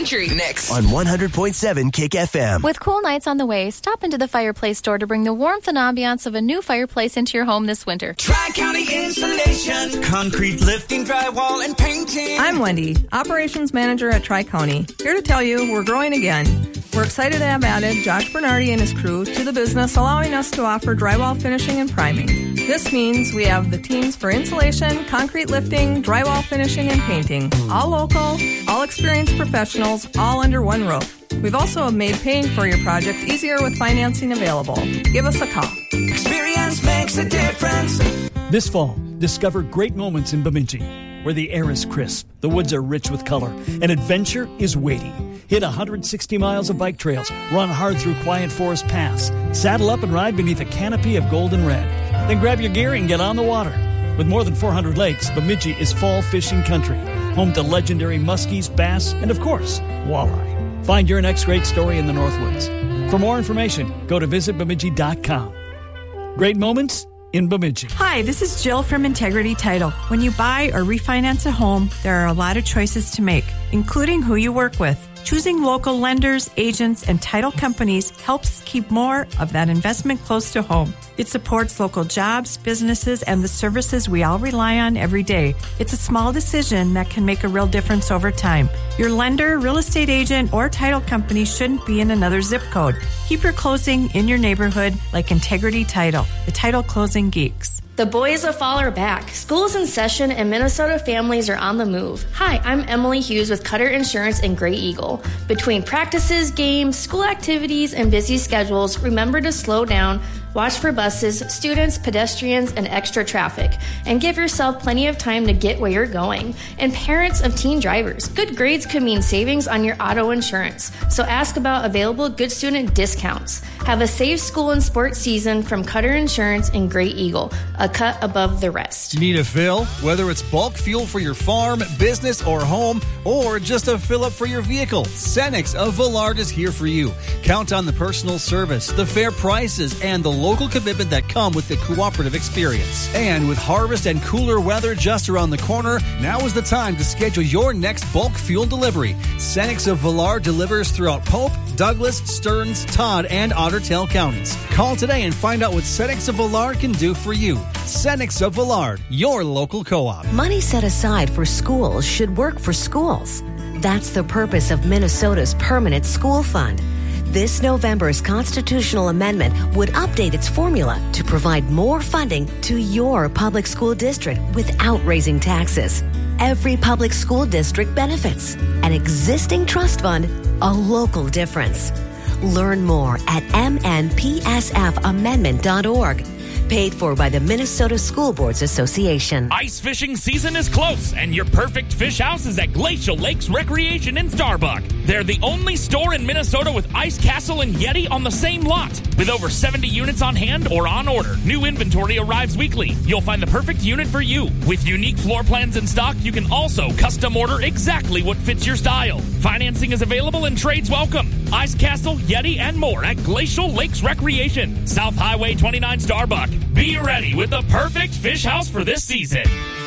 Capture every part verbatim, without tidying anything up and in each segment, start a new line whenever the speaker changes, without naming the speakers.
country.
Next on one hundred point seven Kick F M.
With cool nights on the way, stop into the Fireplace store to bring the warmth and ambiance of a new fireplace into your home this winter.
Tri-County Installation, concrete lifting, drywall, and painting.
I'm Wendy, Operations Manager at Tri-County. Here to tell you we're growing again. We're excited to have added Josh Bernardi and his crew to the business, allowing us to offer drywall finishing and priming. This means we have the teams for insulation, concrete lifting, drywall finishing, and painting. All local, all experienced professionals, all under one roof. We've also made paying for your project easier with financing available. Give us a call.
Experience makes a difference.
This fall, discover great moments in Bemidji, where the air is crisp, the woods are rich with color, and adventure is waiting. Hit one hundred sixty miles of bike trails, run hard through quiet forest paths, saddle up and ride beneath a canopy of golden red. Then grab your gear and get on the water. With more than four hundred lakes, Bemidji is fall fishing country, home to legendary muskies, bass, and of course, walleye. Find your next great story in the Northwoods. For more information, go to visit bemidji dot com. Great moments in Bemidji.
Hi, this is Jill from Integrity Title. When you buy or refinance a home, there are a lot of choices to make, including who you work with. Choosing local lenders, agents, and title companies helps keep more of that investment close to home. It supports local jobs, businesses, and the services we all rely on every day. It's a small decision that can make a real difference over time. Your lender, real estate agent, or title company shouldn't be in another zip code. Keep your closing in your neighborhood like Integrity Title, the title closing geeks.
The boys of fall are back. School is in session and Minnesota families are on the move. Hi, I'm Emily Hughes with Cutter Insurance and Gray Eagle. Between practices, games, school activities, and busy schedules, remember to slow down, watch for buses, students, pedestrians, and extra traffic, and give yourself plenty of time to get where you're going. And parents of teen drivers, good grades could mean savings on your auto insurance. So ask about available good student discounts. Have a safe school and sports season from Cutter Insurance and Gray Eagle, a cut above the rest.
Need a fill? Whether it's bulk fuel for your farm, business, or home, or just a fill up for your vehicle, Cenex of Villard is here for you. Count on the personal service, the fair prices, and the local commitment that come with the cooperative experience. And with harvest and cooler weather just around the corner, now is the time to schedule your next bulk fuel delivery. Cenex of Villard delivers throughout Pope, Douglas, Stearns, Todd, and Otter Tail counties. Call today and find out what Cenex of Villard can do for you. Cenex of Villard, your local co-op.
Money set aside for schools should work for schools. That's the purpose of Minnesota's Permanent School Fund. This November's constitutional amendment would update its formula to provide more funding to your public school district without raising taxes. Every public school district benefits. An existing trust fund, a local difference. Learn more at m n p s f amendment dot org. Paid for by the Minnesota School Boards Association.
Ice fishing season is close, and your perfect fish house is at Glacial Lakes Recreation in Starbuck. They're the only store in Minnesota with Ice Castle and Yeti on the same lot. With over seventy units on hand or on order, new inventory arrives weekly. You'll find the perfect unit for you. With unique floor plans in stock, you can also custom order exactly what fits your style. Financing is available and trades welcome. Ice Castle, Yeti, and more at Glacial Lakes Recreation, South Highway twenty-nine, Starbuck. Be ready with the perfect fish house for this season.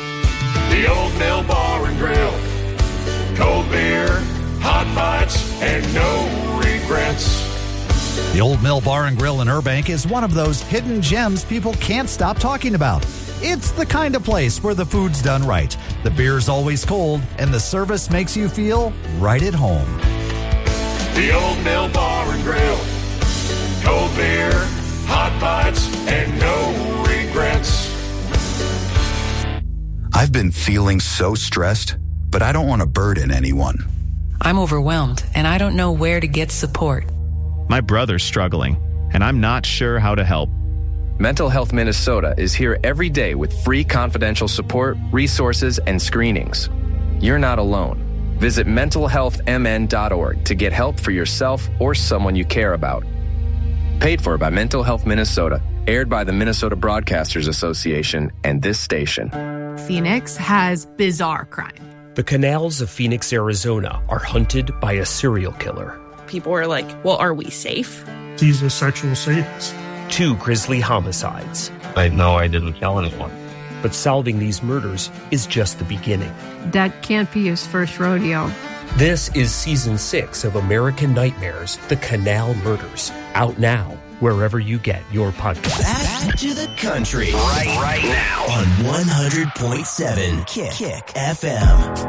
The Old Mill Bar and Grill. Cold beer, hot bites, and no regrets.
The Old Mill Bar and Grill in Burbank is one of those hidden gems people can't stop talking about. It's the kind of place where the food's done right, the beer's always cold, and the service makes you feel right at home.
The Old Mill Bar and Grill. Cold beer, hot bites, and no regrets.
I've been feeling so stressed, but I don't want to burden anyone.
I'm overwhelmed, and I don't know where to get support.
My brother's struggling, and I'm not sure how to help.
Mental Health Minnesota is here every day with free confidential support, resources, and screenings. You're not alone. Visit mental health m n dot org to get help for yourself or someone you care about. Paid for by Mental Health Minnesota, aired by the Minnesota Broadcasters Association and this station.
Phoenix has bizarre crime.
The canals of Phoenix, Arizona are hunted by a serial killer.
People are like, well, are we safe?
He's a sexual sadist.
Two grisly homicides.
I know I didn't kill anyone.
But solving these murders is just the beginning.
That can't be his first rodeo.
This is season six of American Nightmares, The Canal Murders. Out now, wherever you get your podcast.
Back to the country. Right, right now. On one hundred point seven Kick, Kick F M.